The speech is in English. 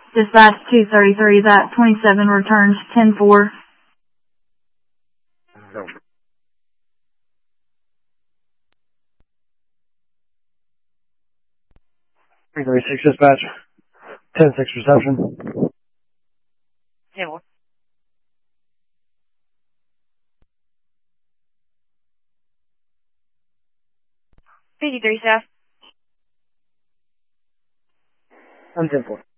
Dispatch 233, that 27 returns 10-4. No. 336 dispatch. 10-6 reception. Yeah, what? $53 staff. I'm 10-4.